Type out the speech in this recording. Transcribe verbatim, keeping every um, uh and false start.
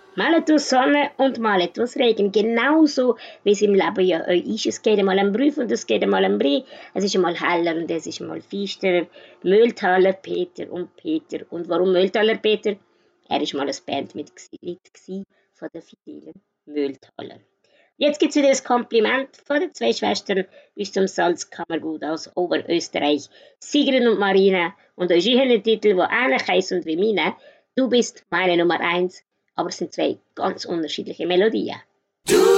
Mal etwas Sonne und mal etwas Regen. Genauso wie es im Leben ja auch ist. Es geht einmal am Brief und es geht einmal am Brie. Es ist einmal heller und es ist einmal finsterer. Mühltaler Peter und Peter. Und warum Mühltaler Peter? Er war mal ein Bandmitglied von den fidelen Mühltaler. Jetzt gibt es wieder das Kompliment von den zwei Schwestern aus dem Salzkammergut aus Oberösterreich, Sigrid und Marina. Und euch einen Titel, der ähnlich heisst und wie meine. Du bist meine Nummer eins. Aber es sind zwei ganz unterschiedliche Melodien.